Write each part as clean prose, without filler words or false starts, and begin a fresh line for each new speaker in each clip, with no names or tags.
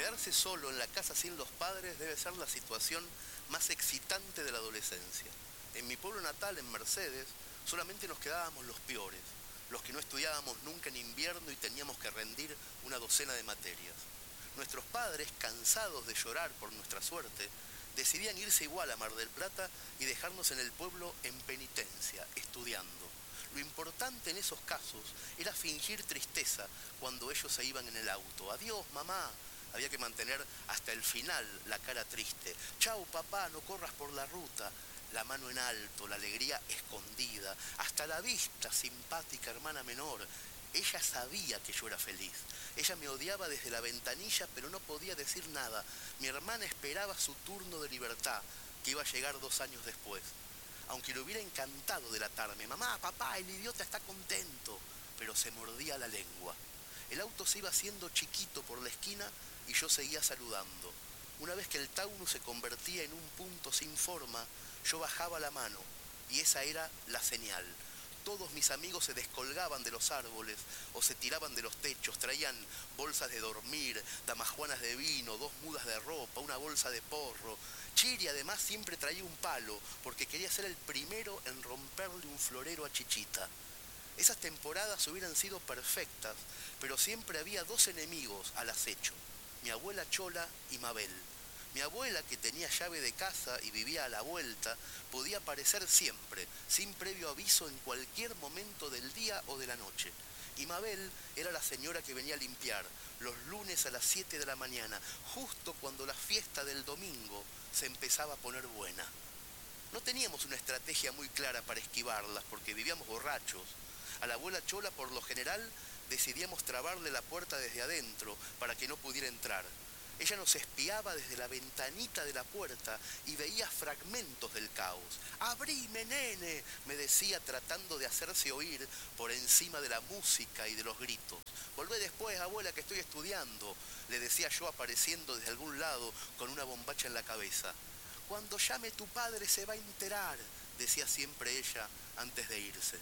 Quedarse solo en la casa sin los padres debe ser la situación más excitante de la adolescencia. En mi pueblo natal, en Mercedes, solamente nos quedábamos los peores, los que no estudiábamos nunca en invierno y teníamos que rendir una docena de materias. Nuestros padres, cansados de llorar por nuestra suerte, decidían irse igual a Mar del Plata y dejarnos en el pueblo en penitencia, estudiando. Lo importante en esos casos era fingir tristeza cuando ellos se iban en el auto. Adiós, mamá. Había que mantener hasta el final la cara triste. Chau, papá, no corras por la ruta. La mano en alto, la alegría escondida, hasta la vista, simpática hermana menor. Ella sabía que yo era feliz. Ella me odiaba desde la ventanilla, pero no podía decir nada. Mi hermana esperaba su turno de libertad, que iba a llegar 2 años después. Aunque le hubiera encantado delatarme, mamá, papá, el idiota está contento, pero se mordía la lengua. El auto se iba haciendo chiquito por la esquina y yo seguía saludando. Una vez que el Taunus se convertía en un punto sin forma, yo bajaba la mano y esa era la señal. Todos mis amigos se descolgaban de los árboles o se tiraban de los techos, traían bolsas de dormir, damajuanas de vino, 2 mudas de ropa, una bolsa de porro. Chiri además siempre traía un palo porque quería ser el primero en romperle un florero a Chichita. Esas temporadas hubieran sido perfectas, pero siempre había 2 enemigos al acecho, mi abuela Chola y Mabel. Mi abuela, que tenía llave de casa y vivía a la vuelta, podía aparecer siempre, sin previo aviso en cualquier momento del día o de la noche. Y Mabel era la señora que venía a limpiar, los lunes a las 7 de la mañana, justo cuando la fiesta del domingo se empezaba a poner buena. No teníamos una estrategia muy clara para esquivarlas, porque vivíamos borrachos. A la abuela Chola, por lo general, decidíamos trabarle la puerta desde adentro para que no pudiera entrar. Ella nos espiaba desde la ventanita de la puerta y veía fragmentos del caos. «¡Abrime, nene!», me decía, tratando de hacerse oír por encima de la música y de los gritos. «Volvé después, abuela, que estoy estudiando», le decía yo, apareciendo desde algún lado con una bombacha en la cabeza. «Cuando llame tu padre se va a enterar», decía siempre ella antes de irse.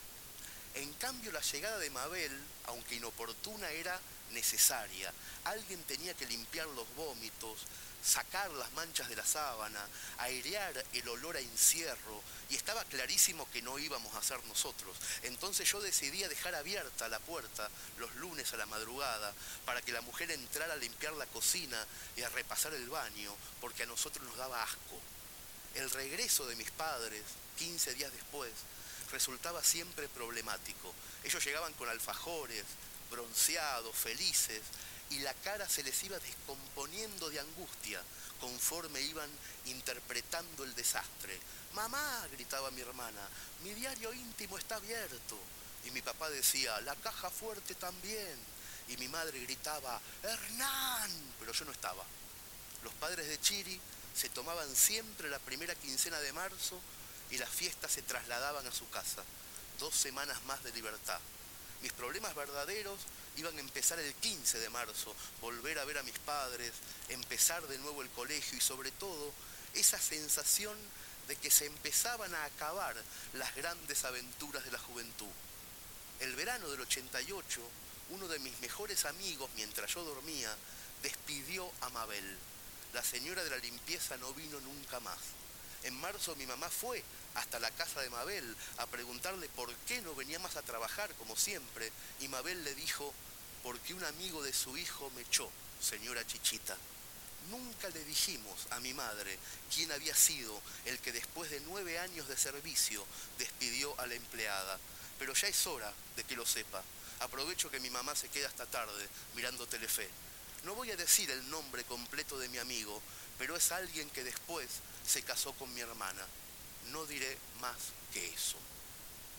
En cambio, la llegada de Mabel, aunque inoportuna, era necesaria. Alguien tenía que limpiar los vómitos, sacar las manchas de la sábana, airear el olor a encierro, y estaba clarísimo que no íbamos a ser nosotros. Entonces yo decidí dejar abierta la puerta los lunes a la madrugada para que la mujer entrara a limpiar la cocina y a repasar el baño, porque a nosotros nos daba asco. El regreso de mis padres, 15 días después, resultaba siempre problemático. Ellos llegaban con alfajores, bronceados, felices, y la cara se les iba descomponiendo de angustia conforme iban interpretando el desastre. «Mamá», gritaba mi hermana, «mi diario íntimo está abierto». Y mi papá decía, «la caja fuerte también». Y mi madre gritaba, «Hernán», pero yo no estaba. Los padres de Chiri se tomaban siempre la primera quincena de marzo y las fiestas se trasladaban a su casa. 2 semanas más de libertad. Mis problemas verdaderos iban a empezar el 15 de marzo, volver a ver a mis padres, empezar de nuevo el colegio y sobre todo esa sensación de que se empezaban a acabar las grandes aventuras de la juventud. El verano del 88, uno de mis mejores amigos, mientras yo dormía, despidió a Mabel. La señora de la limpieza no vino nunca más. En marzo mi mamá fue hasta la casa de Mabel a preguntarle por qué no venía más a trabajar como siempre, y Mabel le dijo, «porque un amigo de su hijo me echó, señora Chichita». Nunca le dijimos a mi madre quién había sido el que después de 9 años de servicio despidió a la empleada, pero ya es hora de que lo sepa. Aprovecho que mi mamá se queda hasta tarde mirando Telefe. No voy a decir el nombre completo de mi amigo, pero es alguien que después se casó con mi hermana. No diré más que eso.